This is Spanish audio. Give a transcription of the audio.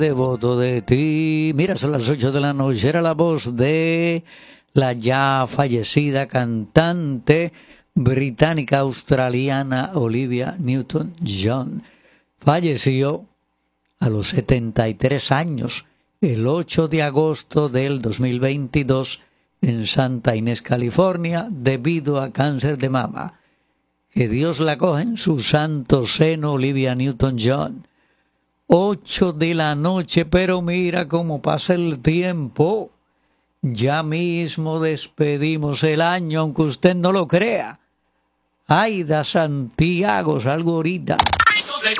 Devoto de ti. Mira, son las 8 de la noche. Era la voz de la ya fallecida cantante británica australiana Olivia Newton-John. Falleció a los 73 años, el 8 de agosto del 2022, en Santa Inés, California, debido a cáncer de mama. Que Dios la coja en su santo seno, Olivia Newton-John. 8 de la noche, pero mira cómo pasa el tiempo. Ya mismo despedimos el año, aunque usted no lo crea. Aida Santiago, salgo ahorita.